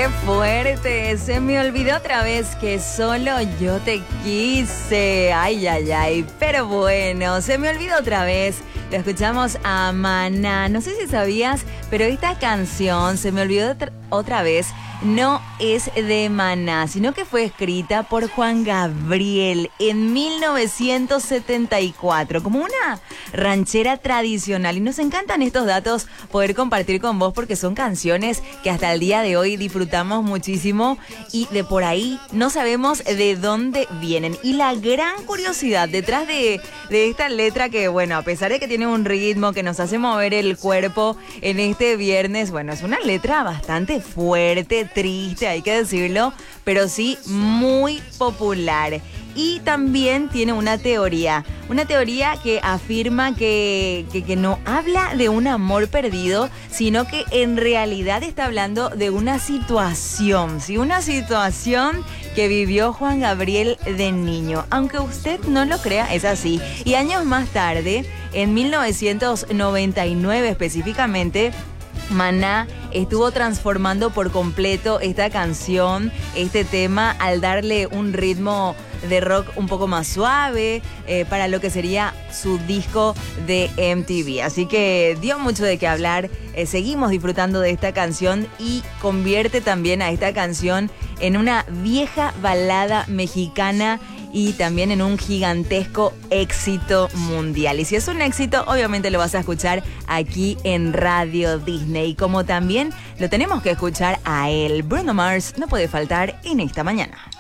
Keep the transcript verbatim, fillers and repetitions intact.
¡Qué fuerte! Se me olvidó otra vez que solo yo te quise. Ay, ay, ay. Pero bueno, se me olvidó otra vez. Lo escuchamos a Maná. No sé si sabías, pero esta canción, se me olvidó otra vez, no es de Maná, sino que fue escrita por Juan Gabriel en mil novecientos setenta y cuatro, como una ranchera tradicional. Y nos encantan estos datos poder compartir con vos porque son canciones que hasta el día de hoy disfrutamos muchísimo y de por ahí no sabemos de dónde vienen. Y la gran curiosidad detrás de, de esta letra que, bueno, a pesar de que tiene un ritmo que nos hace mover el cuerpo en este viernes, bueno, es una letra bastante fuerte, triste, hay que decirlo, pero sí muy popular. Y también tiene una teoría, una teoría que afirma que, que, que no habla de un amor perdido, sino que en realidad está hablando de una situación, ¿sí? Una situación que vivió Juan Gabriel de niño. Aunque usted no lo crea, es así. Y años más tarde, en mil novecientos noventa y nueve específicamente, Maná estuvo transformando por completo esta canción, este tema, al darle un ritmo de rock un poco más suave eh, para lo que sería su disco de M T V. Así que dio mucho de qué hablar. Eh, seguimos disfrutando de esta canción y convierte también a esta canción en una vieja balada mexicana y también en un gigantesco éxito mundial. Y si es un éxito, obviamente lo vas a escuchar aquí en Radio Disney, como también lo tenemos que escuchar a él. Bruno Mars no puede faltar en esta mañana.